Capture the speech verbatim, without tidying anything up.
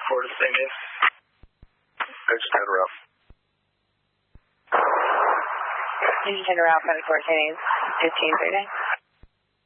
four to same name. I just had her out. Did you send her out for the four to same name? fifteen thirty?